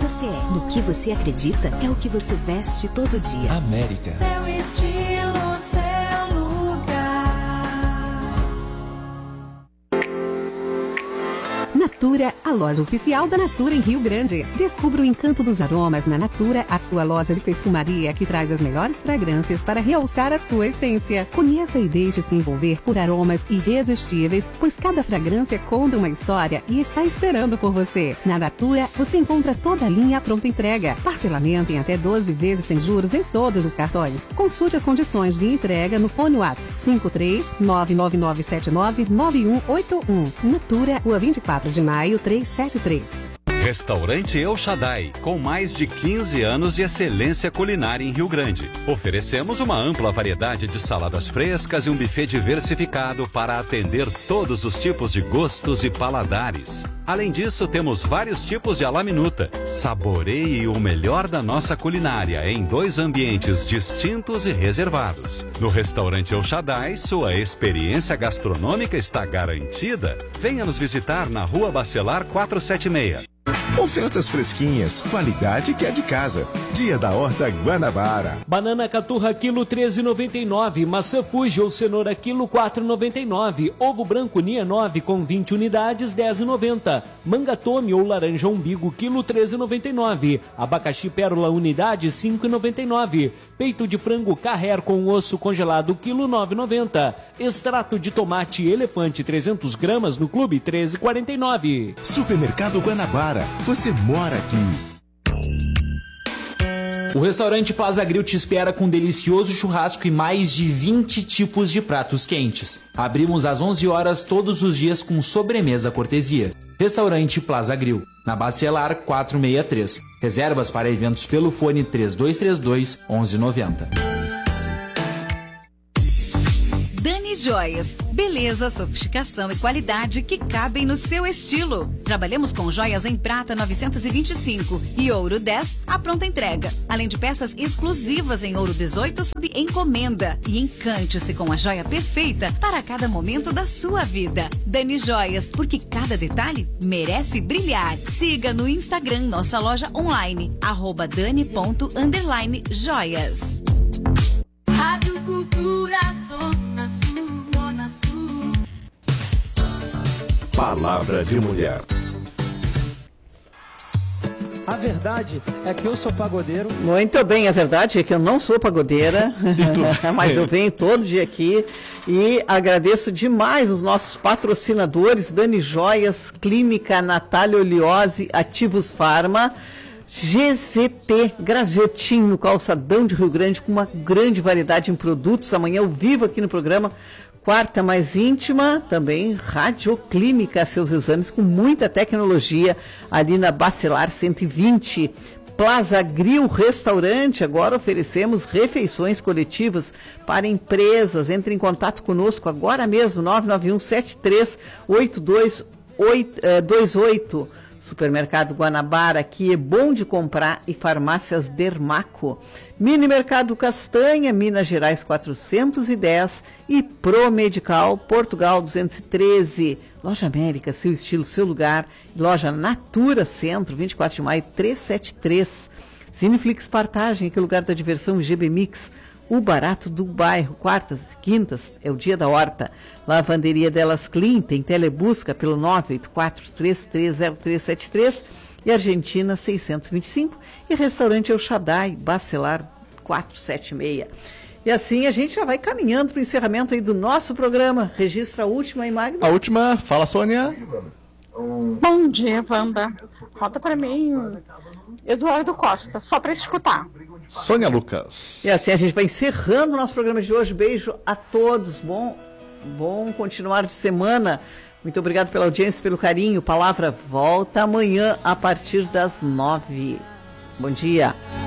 você é, no que você acredita, é o que você veste todo dia. América. Seu estilo, seu lugar. Natura, a loja oficial da Natura em Rio Grande. Descubra o encanto dos aromas na Natura, a sua loja de perfumaria que traz as melhores fragrâncias para realçar a sua essência. Conheça e deixe-se envolver por aromas irresistíveis, pois cada fragrância conta uma história e está esperando por você. Na Natura, você encontra toda a linha à pronta entrega. Parcelamento em até 12 vezes sem juros em todos os cartões. Consulte as condições de entrega no fone WhatsApp 53999799181. Natura, Rua 24 de Maio, 373. Restaurante El Shaddai, com mais de 15 anos de excelência culinária em Rio Grande. Oferecemos uma ampla variedade de saladas frescas e um buffet diversificado para atender todos os tipos de gostos e paladares. Além disso, temos vários tipos de à la minuta. Saboreie o melhor da nossa culinária em 2 ambientes distintos e reservados. No Restaurante El Shaddai, sua experiência gastronômica está garantida. Venha nos visitar na Rua Bacelar 476. Ofertas fresquinhas, qualidade que é de casa. Dia da Horta Guanabara. Banana caturra quilo 13,99. Maçã Fuji ou cenoura quilo 4,99. Ovo branco Nia 9 com 20 unidades 10,90. Manga tome ou laranja umbigo quilo 13,99. Abacaxi pérola unidade 5,99. Peito de frango Carrer com osso congelado quilo 9,90. Extrato de tomate elefante 300 gramas no clube 13,49. Supermercado Guanabara. Você mora aqui. O restaurante Plaza Grill te espera com um delicioso churrasco e mais de 20 tipos de pratos quentes. Abrimos às 11 horas todos os dias com sobremesa cortesia. Restaurante Plaza Grill, na Bacelar 463. Reservas para eventos pelo fone 3232 1190. Dani Joias, beleza, sofisticação e qualidade que cabem no seu estilo. Trabalhamos com joias em prata 925 e ouro 10 à pronta entrega, além de peças exclusivas em ouro 18 sob encomenda. E encante-se com a joia perfeita para cada momento da sua vida. Dani Joias, porque cada detalhe merece brilhar. Siga no Instagram nossa loja online, @dani._joias. Rádio Cultura Zona Sul, Zona Sul. Palavra de mulher. A verdade é que eu sou pagodeiro. Muito bem, a verdade é que eu não sou pagodeira, mas eu venho todo dia aqui e agradeço demais os nossos patrocinadores, Dani Joias, Clínica Natália Oliose, Ativos Farma, GZT, Graziotinho, no calçadão de Rio Grande, com uma grande variedade em produtos. Amanhã eu vivo aqui no programa Quarta Mais Íntima, também Radioclínica, seus exames com muita tecnologia, ali na Bacelar 120. Plaza Grill Restaurante, agora oferecemos refeições coletivas para empresas. Entre em contato conosco agora mesmo, 991-738228. Supermercado Guanabara, que é bom de comprar, e Farmácias Dermaco. Mini Mercado Castanha, Minas Gerais 410 e Promedical, Portugal 213. Loja América, seu estilo, seu lugar. Loja Natura Centro, 24 de maio 373. Cineflix Partagem, que é o lugar da diversão, GB Mix. O barato do bairro, quartas e quintas, é o dia da horta. Lavanderia Delas Clean, tem telebusca pelo 984-330373 e Argentina 625. E restaurante El Shaddai, Bacelar 476. E assim a gente já vai caminhando para o encerramento aí do nosso programa. Registra a última aí, Magda. A última, fala, Sônia. Bom dia, Wanda. Roda para mim, Eduardo Costa, só para escutar. Sônia Lucas. E assim a gente vai encerrando o nosso programa de hoje. Beijo a todos. Bom continuar de semana. Muito obrigado pela audiência, pelo carinho. Palavra volta amanhã a partir das 9. Bom dia.